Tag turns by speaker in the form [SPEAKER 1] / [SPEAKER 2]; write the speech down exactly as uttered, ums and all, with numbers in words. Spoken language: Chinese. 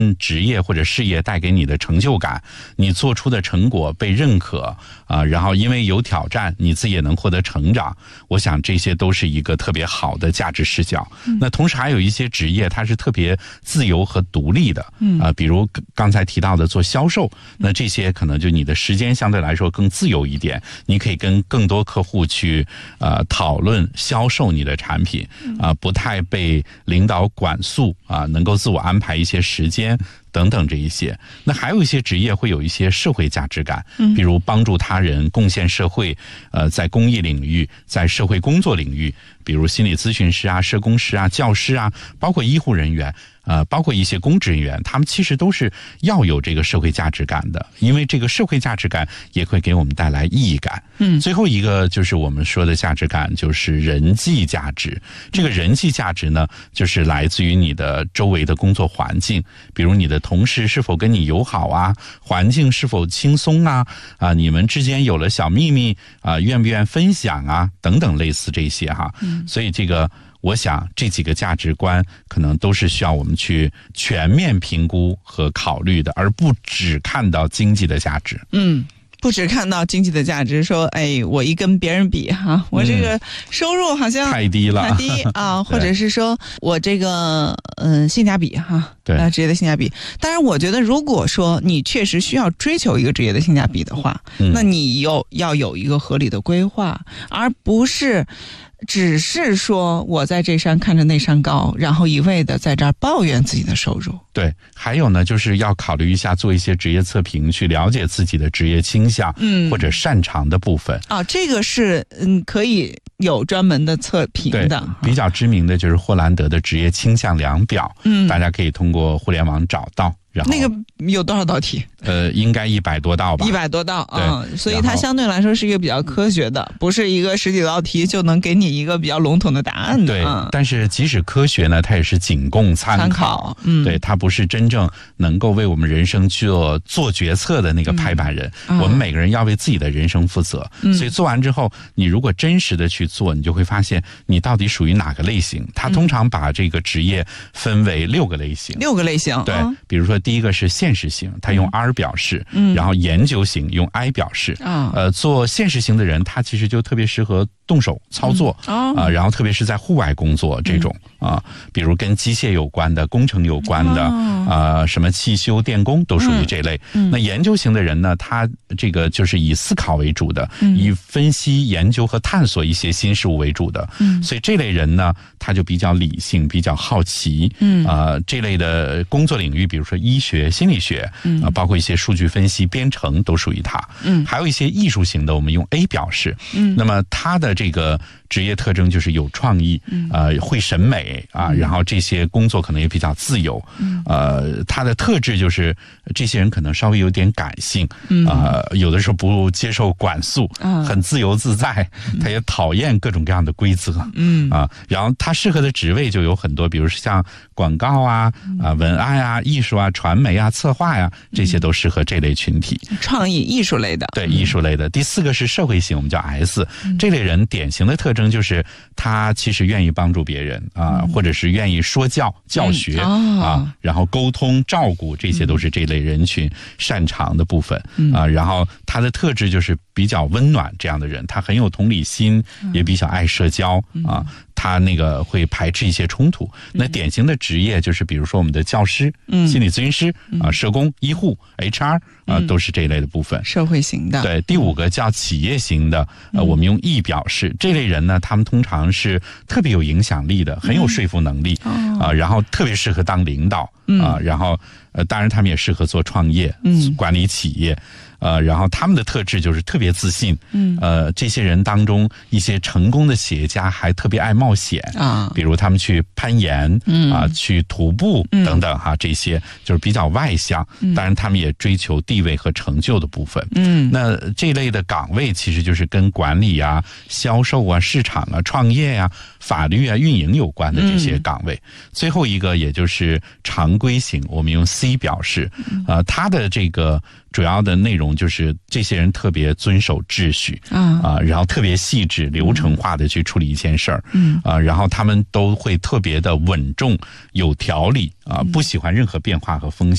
[SPEAKER 1] 嗯，职业或者事业带给你的成就感，你做出的成果被认可啊、呃，然后因为有挑战，你自己也能获得成长。我想这些都是一个特别好的价值视角。嗯、那同时还有一些职业，它是特别自由和独立的，嗯啊、呃，比如刚才提到的做销售，那这些可能就你的时间相对来说更自由一点，你可以跟更多客户去呃讨论销售你的产品啊、呃，不太被领导管束啊、呃，能够自我安排一些时间。等等这一些，那还有一些职业会有一些社会价值感，比如帮助他人、贡献社会，呃，在公益领域，在社会工作领域，比如心理咨询师啊、社工师啊、教师啊，包括医护人员。呃，包括一些公职人员，他们其实都是要有这个社会价值感的，因为这个社会价值感也会给我们带来意义感。嗯，最后一个就是我们说的价值感，就是人际价值。这个人际价值呢，就是来自于你的周围的工作环境，比如你的同事是否跟你友好啊，环境是否轻松啊，啊，你们之间有了小秘密啊，愿不愿分享啊，等等类似这些哈。嗯，所以这个。我想这几个价值观可能都是需要我们去全面评估和考虑的，而不只看到经济的价值。
[SPEAKER 2] 嗯。不只看到经济的价值，说，哎，我一跟别人比哈，我这个收入好像
[SPEAKER 1] 太低了，
[SPEAKER 2] 太低啊，或者是说我这个嗯性价比哈，
[SPEAKER 1] 对，
[SPEAKER 2] 呃，职业的性价比。当然，我觉得如果说你确实需要追求一个职业的性价比的话，嗯、那你有要有一个合理的规划，而不是。只是说我在这山看着那山高，然后一味的在这儿抱怨自己的收入。
[SPEAKER 1] 对，还有呢，就是要考虑一下做一些职业测评，去了解自己的职业倾向，嗯，或者擅长的部分。
[SPEAKER 2] 啊，这个是嗯可以有专门的测评的。
[SPEAKER 1] 对，比较知名的就是霍兰德的职业倾向量表，嗯，大家可以通过互联网找到。然后
[SPEAKER 2] 那个有多少道题？
[SPEAKER 1] 呃，应该一百多道吧。
[SPEAKER 2] 一百多道啊、嗯，所以它相对来说是一个比较科学的，不是一个十几道题就能给你一个比较笼统的答案的。
[SPEAKER 1] 对，
[SPEAKER 2] 嗯、
[SPEAKER 1] 但是即使科学呢，它也是仅供参考。
[SPEAKER 2] 参考嗯，
[SPEAKER 1] 对，它不是真正能够为我们人生做做决策的那个拍板人。嗯、我们每个人要为自己的人生负责。嗯、所以做完之后，你如果真实的去做，你就会发现你到底属于哪个类型。它通常把这个职业分为六个类型。
[SPEAKER 2] 六个类型。
[SPEAKER 1] 对，嗯、比如说。第一个是现实型，他用 R 表示，嗯，然后研究型用 I 表示，啊、呃，做现实型的人，他其实就特别适合动手操作，啊、嗯哦呃，然后特别是在户外工作这种啊、嗯呃，比如跟机械有关的、工程有关的，啊、哦呃，什么汽修、电工都属于这类。嗯、那研究型的人呢，他这个就是以思考为主的，嗯、以分析、研究和探索一些新事物为主的，嗯，所以这类人呢，他就比较理性、比较好奇，嗯，啊、呃，这类的工作领域，比如说医学、心理学，嗯，啊，包括一些数据分析、编程都属于它。嗯，还有一些艺术型的，我们用 A 表示。嗯，那么它的这个职业特征就是有创意，嗯，呃，会审美啊，然后这些工作可能也比较自由。嗯，呃，它的特质就是这些人可能稍微有点感性，嗯，啊、呃，有的时候不接受管束，啊，很自由自在，他也讨厌各种各样的规则。嗯，啊，然后他适合的职位就有很多，比如像广告啊、啊文案啊、艺术啊、传媒啊、策划呀、啊，这些都适合这类群体。
[SPEAKER 2] 创意艺术类的，
[SPEAKER 1] 对，艺术类的。第四个是社会型，我们叫 S，嗯、这类人典型的特征就是他其实愿意帮助别人啊，嗯、或者是愿意说教、教学、嗯哦、啊，然后沟通、照顾，这些都是这类人群擅长的部分、嗯、啊。然后他的特质就是比较温暖，这样的人，他很有同理心，嗯、也比较爱社交、嗯、啊。他那个会排斥一些冲突。那典型的职业就是比如说我们的教师、嗯、心理咨询师啊、社工、医护、H R 啊，都是这一类的部分。
[SPEAKER 2] 社会型的。
[SPEAKER 1] 对，第五个叫企业型的，呃，我们用 E 表示。这类人呢，他们通常是特别有影响力的，很有说服能力啊，然后特别适合当领导啊，然后呃，当然他们也适合做创业、管理企业。呃，然后他们的特质就是特别自信，嗯，呃，这些人当中一些成功的企业家还特别爱冒险啊，比如他们去攀岩，嗯啊，去徒步等等哈，这些就是比较外向，当然他们也追求地位和成就的部分，嗯，那这类的岗位其实就是跟管理啊、销售啊、市场啊、创业啊、法律啊、运营有关的这些岗位。最后一个也就是常规型，我们用 C 表示，呃，他的这个主要的内容就是这些人特别遵守秩序啊、呃，然后特别细致、流程化的去处理一件事儿，嗯啊、呃，然后他们都会特别的稳重、有条理啊、呃，不喜欢任何变化和风险。